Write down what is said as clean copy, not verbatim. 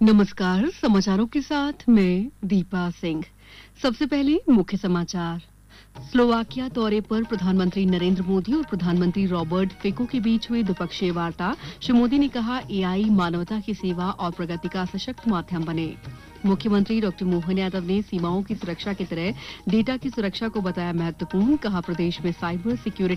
नमस्कार, समाचारों के साथ मैं दीपा सिंह। सबसे पहले मुख्य समाचार। स्लोवाकिया दौरे पर प्रधानमंत्री नरेंद्र मोदी और प्रधानमंत्री रॉबर्ट फिको के बीच हुई द्विपक्षीय वार्ता। श्री मोदी ने कहा, एआई मानवता की सेवा और प्रगति का सशक्त माध्यम बने। मुख्यमंत्री डॉक्टर मोहन यादव ने सीमाओं की सुरक्षा की तरह डेटा की सुरक्षा को बताया महत्वपूर्ण। कहा, प्रदेश में साइबर सिक्योरिटी